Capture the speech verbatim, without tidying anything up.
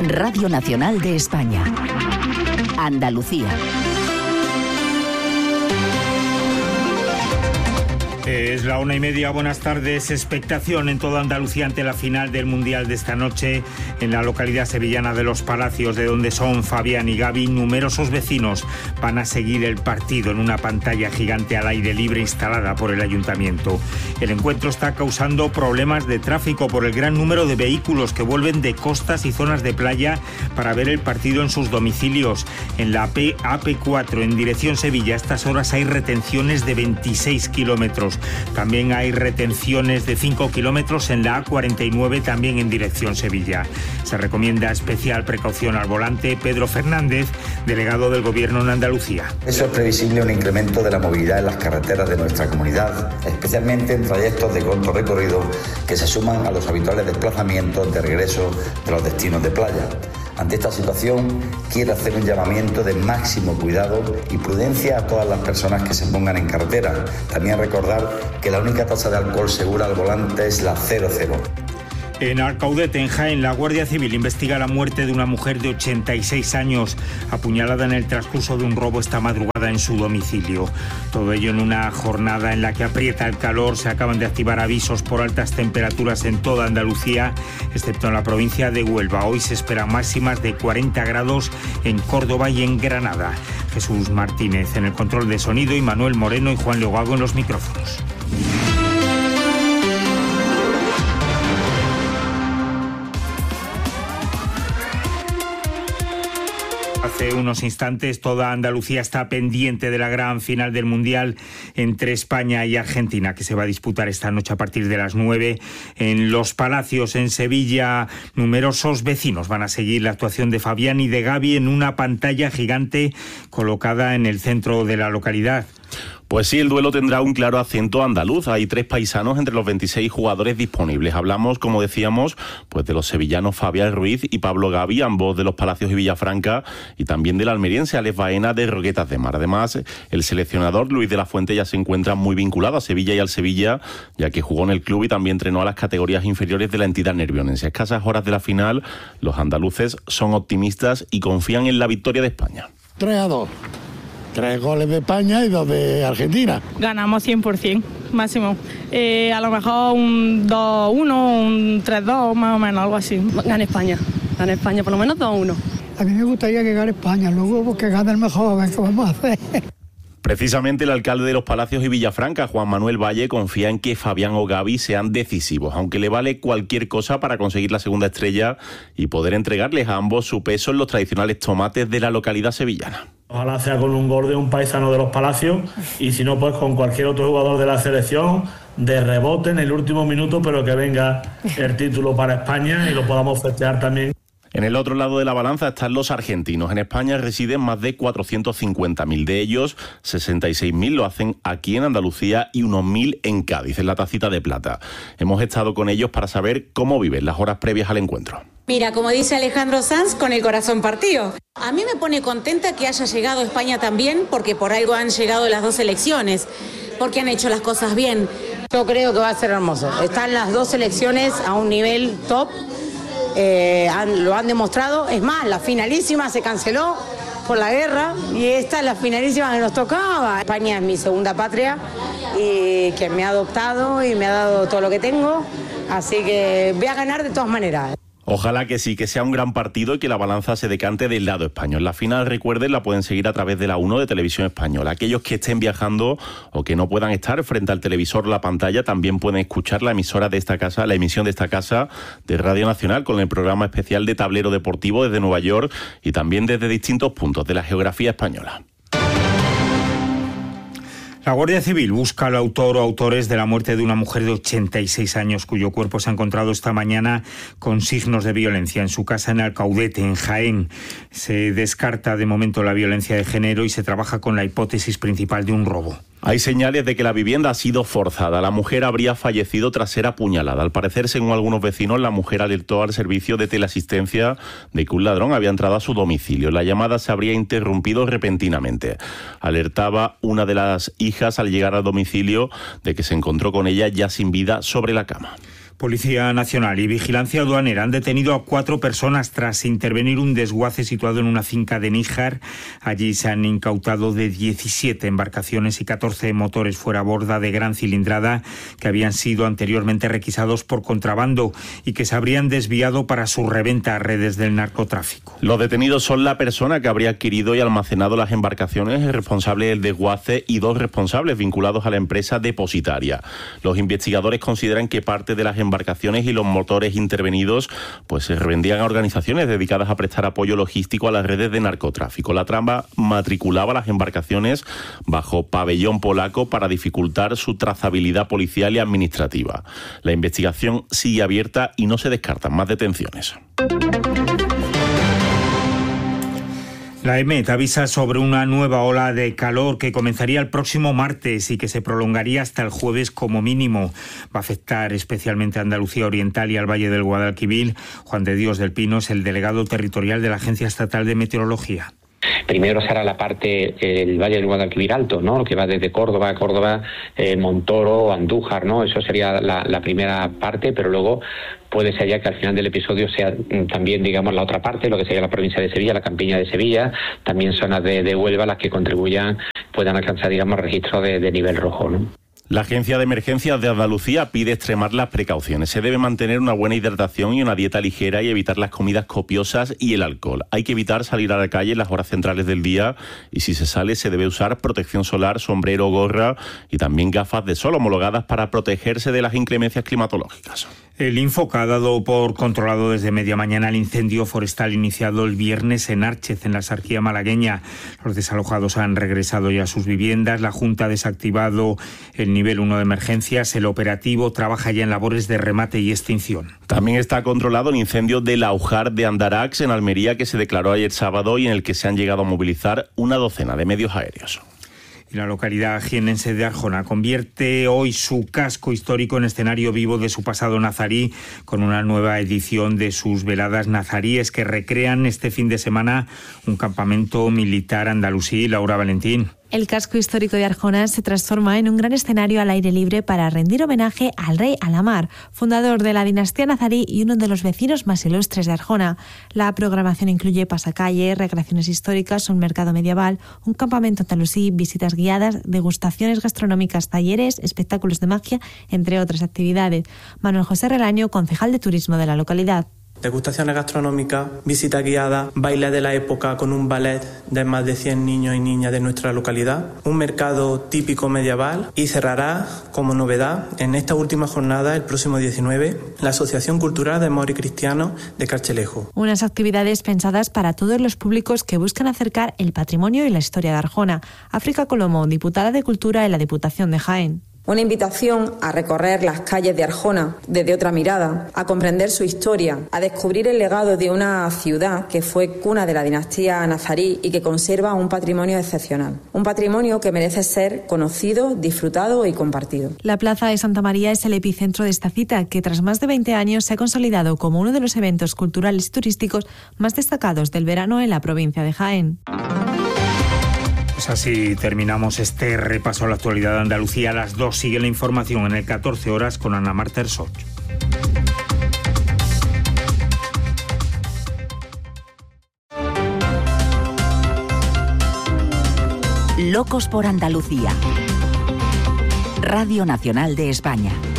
Radio Nacional de España. Andalucía. Es la una y media, buenas tardes. Expectación en toda Andalucía ante la final del Mundial de esta noche en la localidad sevillana de Los Palacios, de donde son Fabián y Gaby. Numerosos vecinos van a seguir el partido en una pantalla gigante al aire libre instalada por el ayuntamiento. El encuentro está causando problemas de tráfico por el gran número de vehículos que vuelven de costas y zonas de playa para ver el partido en sus domicilios. En la A P cuatro en dirección Sevilla a estas horas hay retenciones de veintiséis kilómetros. También hay retenciones de cinco kilómetros en la A cuarenta y nueve, también en dirección Sevilla. Se recomienda especial precaución al volante. Pedro Fernández, delegado del Gobierno en Andalucía. Eso es previsible un incremento de la movilidad en las carreteras de nuestra comunidad, especialmente en trayectos de corto recorrido que se suman a los habituales desplazamientos de regreso de los destinos de playa. Ante esta situación, quiero hacer un llamamiento de máximo cuidado y prudencia a todas las personas que se pongan en carretera. También recordar que la única tasa de alcohol segura al volante es la cero cero. En Alcaudete, en Jaén, la Guardia Civil investiga la muerte de una mujer de ochenta y seis años, apuñalada en el transcurso de un robo esta madrugada en su domicilio. Todo ello en una jornada en la que aprieta el calor. Se acaban de activar avisos por altas temperaturas en toda Andalucía, excepto en la provincia de Huelva. Hoy se esperan máximas de cuarenta grados en Córdoba y en Granada. Jesús Martínez en el control de sonido y Manuel Moreno y Juan Leogago en los micrófonos. Hace unos instantes toda Andalucía está pendiente de la gran final del Mundial entre España y Argentina, que se va a disputar esta noche a partir de las nueve en Los Palacios, en Sevilla. Numerosos vecinos van a seguir la actuación de Fabián y de Gaby en una pantalla gigante colocada en el centro de la localidad. Pues sí, el duelo tendrá un claro acento andaluz. Hay tres paisanos entre los veintiséis jugadores disponibles. Hablamos, como decíamos, pues de los sevillanos Fabián Ruiz y Pablo Gaby, ambos de Los Palacios y Villafranca, y también del almeriense Alex Baena de Roquetas de Mar. Además, el seleccionador Luis de la Fuente ya se encuentra muy vinculado a Sevilla y al Sevilla, ya que jugó en el club y también entrenó a las categorías inferiores de la entidad nervionense. A escasas horas de la final, los andaluces son optimistas y confían en la victoria de España. tres a dos. Tres goles de España y dos de Argentina. Ganamos cien por ciento, máximo. Eh, a lo mejor un dos uno, un tres dos, más o menos, algo así. Gana España, gana España, por lo menos dos uno. A mí me gustaría que gane España, luego porque gane el mejor, a ver qué vamos a hacer. Precisamente el alcalde de Los Palacios y Villafranca, Juan Manuel Valle, confía en que Fabián o Gaby sean decisivos, aunque le vale cualquier cosa para conseguir la segunda estrella y poder entregarles a ambos su peso en los tradicionales tomates de la localidad sevillana. Ojalá sea con un gol de un paisano de Los Palacios y si no, pues con cualquier otro jugador de la selección, de rebote en el último minuto, pero que venga el título para España y lo podamos festejar también. En el otro lado de la balanza están los argentinos. En España residen más de cuatrocientos cincuenta mil. De ellos, sesenta y seis mil lo hacen aquí en Andalucía y unos mil en Cádiz, en la Tacita de Plata. Hemos estado con ellos para saber cómo viven las horas previas al encuentro. Mira, como dice Alejandro Sanz, con el corazón partido. A mí me pone contenta que haya llegado España también, porque por algo han llegado las dos selecciones, porque han hecho las cosas bien. Yo creo que va a ser hermoso. Están las dos selecciones a un nivel top. Eh, han, lo han demostrado. Es más, la finalísima se canceló por la guerra y esta es la finalísima que nos tocaba. España es mi segunda patria y que me ha adoptado y me ha dado todo lo que tengo, así que voy a ganar de todas maneras. Ojalá que sí, que sea un gran partido y que la balanza se decante del lado español. La final, recuerden, la pueden seguir a través de la uno de Televisión Española. Aquellos que estén viajando o que no puedan estar frente al televisor o la pantalla también pueden escuchar la emisora de esta casa, la emisión de esta casa de Radio Nacional con el programa especial de Tablero Deportivo desde Nueva York y también desde distintos puntos de la geografía española. La Guardia Civil busca al autor o autores de la muerte de una mujer de ochenta y seis años cuyo cuerpo se ha encontrado esta mañana con signos de violencia en su casa en Alcaudete, en Jaén. Se descarta de momento la violencia de género y se trabaja con la hipótesis principal de un robo. Hay señales de que la vivienda ha sido forzada. La mujer habría fallecido tras ser apuñalada. Al parecer, según algunos vecinos, la mujer alertó al servicio de teleasistencia de que un ladrón había entrado a su domicilio. La llamada se habría interrumpido repentinamente. Alertaba una de las hijas al llegar al domicilio de que se encontró con ella ya sin vida sobre la cama. Policía Nacional y Vigilancia Aduanera han detenido a cuatro personas tras intervenir un desguace situado en una finca de Níjar. Allí se han incautado de diecisiete embarcaciones y catorce motores fuera borda de gran cilindrada que habían sido anteriormente requisados por contrabando y que se habrían desviado para su reventa a redes del narcotráfico. Los detenidos son la persona que habría adquirido y almacenado las embarcaciones, el responsable del desguace y dos responsables vinculados a la empresa depositaria. Los investigadores consideran que parte de las embarcaciones embarcaciones y los motores intervenidos pues se revendían a organizaciones dedicadas a prestar apoyo logístico a las redes de narcotráfico. La trama matriculaba las embarcaciones bajo pabellón polaco para dificultar su trazabilidad policial y administrativa. La investigación sigue abierta y no se descartan más detenciones. La EMET avisa sobre una nueva ola de calor que comenzaría el próximo martes y que se prolongaría hasta el jueves como mínimo. Va a afectar especialmente a Andalucía Oriental y al Valle del Guadalquivir. Juan de Dios del Pino es el delegado territorial de la Agencia Estatal de Meteorología. Primero será la parte, el Valle del Guadalquivir Alto, ¿no? Lo que va desde Córdoba a Córdoba, eh, Montoro, Andújar, ¿no? Eso sería la, la primera parte, pero luego puede ser ya que al final del episodio sea también, digamos, la otra parte, lo que sería la provincia de Sevilla, la campiña de Sevilla, también zonas de, de Huelva, las que contribuyan, puedan alcanzar, digamos, registros de, de nivel rojo, ¿no? La Agencia de Emergencias de Andalucía pide extremar las precauciones. Se debe mantener una buena hidratación y una dieta ligera y evitar las comidas copiosas y el alcohol. Hay que evitar salir a la calle en las horas centrales del día y si se sale se debe usar protección solar, sombrero, gorra y también gafas de sol homologadas para protegerse de las inclemencias climatológicas. El Infoca ha dado por controlado desde media mañana el incendio forestal iniciado el viernes en Árchez, en la Sarquía malagueña. Los desalojados han regresado ya a sus viviendas. La Junta ha desactivado el nivel uno de emergencias. El operativo trabaja ya en labores de remate y extinción. También está controlado el incendio del Aujar de Andarax, en Almería, que se declaró ayer sábado y en el que se han llegado a movilizar una docena de medios aéreos. Y la localidad jiennense de Arjona convierte hoy su casco histórico en escenario vivo de su pasado nazarí, con una nueva edición de sus veladas nazaríes que recrean este fin de semana un campamento militar andalusí. Laura Valentín. El casco histórico de Arjona se transforma en un gran escenario al aire libre para rendir homenaje al rey Alamar, fundador de la dinastía nazarí y uno de los vecinos más ilustres de Arjona. La programación incluye pasacalles, recreaciones históricas, un mercado medieval, un campamento andalusí, visitas guiadas, degustaciones gastronómicas, talleres, espectáculos de magia, entre otras actividades. Manuel José Relaño, concejal de turismo de la localidad. Degustaciones gastronómicas, visita guiada, baile de la época con un ballet de más de cien niños y niñas de nuestra localidad, un mercado típico medieval y cerrará como novedad en esta última jornada, el próximo diecinueve, la Asociación Cultural de Mori Cristianos de Carchelejo. Unas actividades pensadas para todos los públicos que buscan acercar el patrimonio y la historia de Arjona. África Colomo, diputada de Cultura en la Diputación de Jaén. Una invitación a recorrer las calles de Arjona desde otra mirada, a comprender su historia, a descubrir el legado de una ciudad que fue cuna de la dinastía nazarí y que conserva un patrimonio excepcional. Un patrimonio que merece ser conocido, disfrutado y compartido. La Plaza de Santa María es el epicentro de esta cita, que tras más de veinte años se ha consolidado como uno de los eventos culturales y turísticos más destacados del verano en la provincia de Jaén. Pues así terminamos este repaso a la actualidad de Andalucía. A las dos sigue la información en el catorce horas con Ana Marta Ersoch. Locos por Andalucía. Radio Nacional de España.